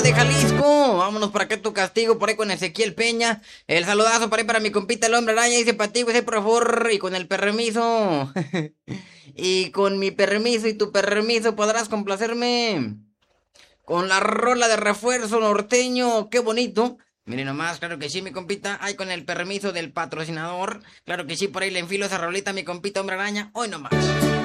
de Jalisco. Vámonos para acá tu castigo, por ahí con Ezequiel Peña. El saludazo por ahí para mi compita el hombre araña. Dice para ti, güey, por favor. Y con el permiso. Y con mi permiso y tu permiso podrás complacerme con la rola de refuerzo norteño. Qué bonito. Miren nomás, claro que sí, mi compita. Ahí con el permiso del patrocinador. Claro que sí, por ahí le enfilo esa rolita a mi compita hombre araña. Hoy nomás.